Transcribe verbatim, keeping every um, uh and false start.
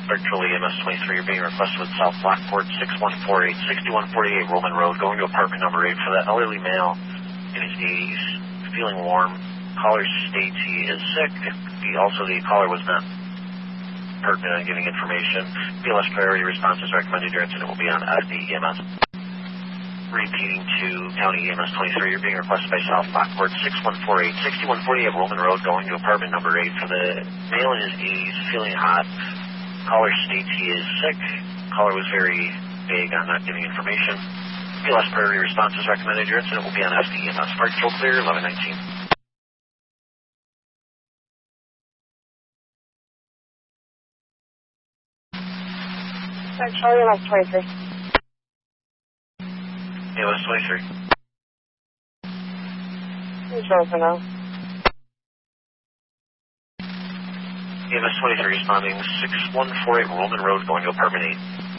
Virtually E M S twenty-three, you're being requested with South Blackport, six one four eight, six one four eight Roman Road, going to apartment number eight for that elderly male in his eighties, feeling warm. Caller states he is sick. He also, the caller was not pertinent on giving information. P L S priority response is recommended. Your incident will be on F D E M S. Repeating to County E M S twenty-three, you're being requested by South Blackport, six one four eight, six one four eight Roman Road, going to apartment number eight for the male in his eighties, feeling hot. Caller states he is sick. Caller was very vague on not giving information. P L S priority response is recommended. Your incident will be on F D E M S. Park control clear, eleven nineteen. Charlie, E M S twenty-three. E M S twenty-three. Control for now. E M S twenty-three responding, six one four eight Roman Road, going to apartment eight.